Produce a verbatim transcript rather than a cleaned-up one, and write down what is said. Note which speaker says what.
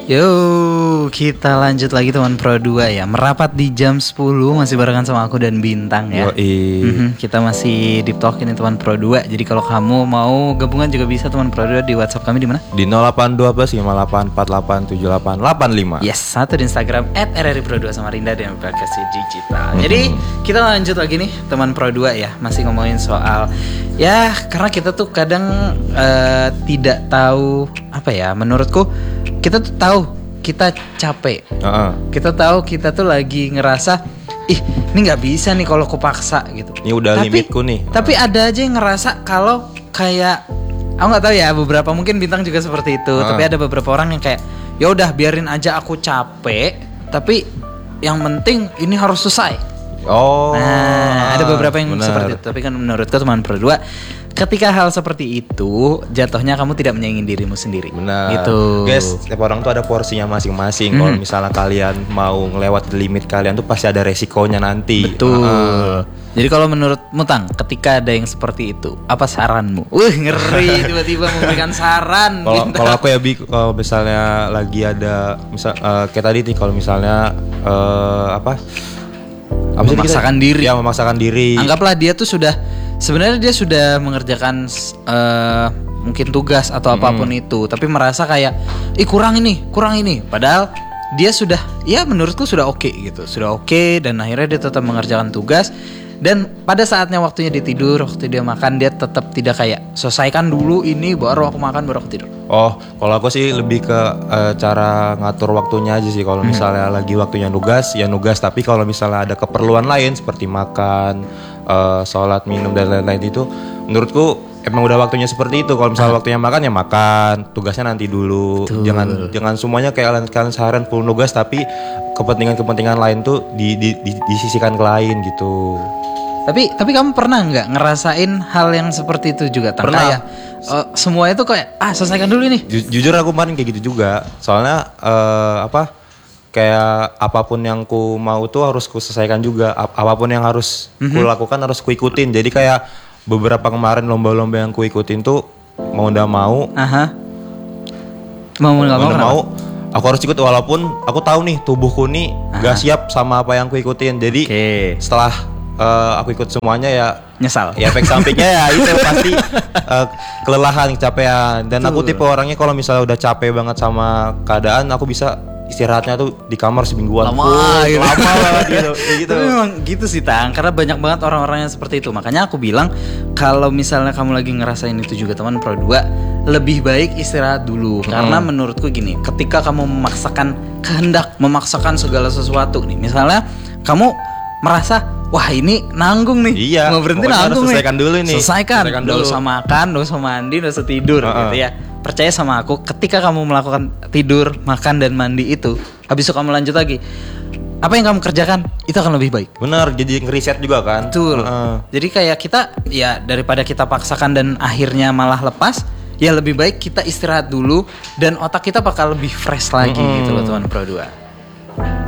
Speaker 1: Yo, kita lanjut lagi teman Pro dua ya. Merapat di jam sepuluh masih barengan sama aku dan Bintang ya. Mm-hmm, kita masih deep talk ini teman Pro dua. Jadi kalau kamu mau gabungan juga bisa teman Pro dua di WhatsApp kami di mana?
Speaker 2: Di nol delapan dua belas lima delapan empat delapan tujuh delapan delapan lima.
Speaker 1: Yes, satu di Instagram et r r i pro dua Samarinda dan aplikasi digital. Mm-hmm. Jadi kita lanjut lagi nih teman Pro dua ya. Masih ngomongin soal ya, karena kita tuh kadang uh, tidak tahu apa ya, menurutku kita tuh tahu kita capek, uh-uh. kita tahu kita tuh lagi ngerasa ih ini nggak bisa nih kalau aku paksa gitu.
Speaker 2: Ini udah
Speaker 1: tapi,
Speaker 2: limitku nih.
Speaker 1: Tapi ada aja yang ngerasa kalau kayak aku nggak tahu ya, beberapa mungkin Bintang juga seperti itu. Uh. Tapi ada beberapa orang yang kayak ya udah biarin aja aku capek, tapi yang penting ini harus selesai.
Speaker 2: Oh.
Speaker 1: Nah, ada beberapa yang
Speaker 2: bener.
Speaker 1: seperti itu. Tapi kan menurutku teman Pro dua, ketika hal seperti itu jatuhnya kamu tidak menyaingi dirimu sendiri.
Speaker 2: Benar.
Speaker 1: Gitu.
Speaker 2: Guys, setiap orang tuh ada porsinya masing-masing.
Speaker 1: Hmm.
Speaker 2: Kalau misalnya kalian mau ngelewat limit kalian tuh pasti ada resikonya nanti.
Speaker 1: Betul.
Speaker 2: Uh-uh.
Speaker 1: Jadi kalau menurutmu Tang, ketika ada yang seperti itu, apa saranmu? Wih, ngeri tiba-tiba memberikan saran.
Speaker 2: Kalau kalau aku ya Bi, kalau misalnya lagi ada misal uh, kayak tadi nih, kalau misalnya uh, apa? Apa
Speaker 1: memaksakan kita, diri.
Speaker 2: Ya, memaksakan diri.
Speaker 1: Anggaplah dia tuh sudah sebenarnya dia sudah mengerjakan uh, mungkin tugas atau apapun hmm. itu, tapi merasa kayak ih kurang ini, kurang ini. Padahal dia sudah, ya menurutku sudah oke okay, gitu, sudah oke okay, dan akhirnya dia tetap mengerjakan tugas. Dan pada saatnya waktunya dia tidur, waktu dia makan, dia tetap tidak kayak selesaikan dulu ini baru aku makan baru aku tidur.
Speaker 2: Oh, kalau aku sih lebih ke uh, cara ngatur waktunya aja sih. Kalau misalnya hmm. lagi waktunya nugas, ya nugas. Tapi kalau misalnya ada keperluan lain seperti makan, uh, sholat, minum dan lain-lain itu, menurutku emang udah waktunya seperti itu. Kalau misalnya ah. waktunya makan ya makan, tugasnya nanti dulu. Betul. Jangan jangan semuanya kayak kalian seharian full nugas, tapi kepentingan-kepentingan lain tuh di, di, di, disisihkan ke lain gitu.
Speaker 1: Tapi tapi kamu pernah nggak ngerasain hal yang seperti itu juga?
Speaker 2: Pernah.
Speaker 1: Kayak uh, semua itu kayak ah selesaikan dulu ini.
Speaker 2: Ju- jujur aku kemarin kayak gitu juga. Soalnya uh, apa? Kayak apapun yang ku mau tuh harus ku selesaikan juga. Ap- apapun yang harus mm-hmm. ku lakukan harus ku ikutin. Jadi kayak beberapa kemarin lomba-lomba yang ku ikutin tuh mau ndak mau.
Speaker 1: Aha. Mau nggak mau,
Speaker 2: mau aku harus ikut walaupun aku tahu nih tubuhku nih nggak siap sama apa yang ku ikutin. Jadi okay. setelah Uh, aku ikut semuanya ya
Speaker 1: nyesal.
Speaker 2: Ya efek sampingnya ya itu pasti uh, kelelahan, kecapean. Dan Tuh. aku tipe orangnya kalau misalnya udah capek banget sama keadaan, aku bisa istirahatnya tuh di kamar semingguan.
Speaker 1: Lama,
Speaker 2: oh,
Speaker 1: gitu.
Speaker 2: lama banget gitu. gitu.
Speaker 1: Tapi memang gitu sih Tang, karena banyak banget orang-orang yang seperti itu. Makanya aku bilang kalau misalnya kamu lagi ngerasain itu juga teman Pro dua, lebih baik istirahat dulu. Hmm. Karena menurutku gini, ketika kamu memaksakan kehendak, memaksakan segala sesuatu nih, misalnya kamu merasa wah ini nanggung nih,
Speaker 2: iya,
Speaker 1: mau berhenti nanggung nih.
Speaker 2: Selesaikan dulu nih.
Speaker 1: Selesaikan, selesaikan dulu. Gak usah makan, gak usah mandi, gak usah tidur uh-uh. gitu ya. Percaya sama aku, ketika kamu melakukan tidur, makan dan mandi itu, habis itu kamu lanjut lagi, apa yang kamu kerjakan itu akan lebih baik.
Speaker 2: Benar, jadi ngeriset juga kan.
Speaker 1: Betul. Uh-uh. Jadi kayak kita ya daripada kita paksakan dan akhirnya malah lepas, ya lebih baik kita istirahat dulu dan otak kita bakal lebih fresh lagi mm-hmm. gitu loh teman Pro dua.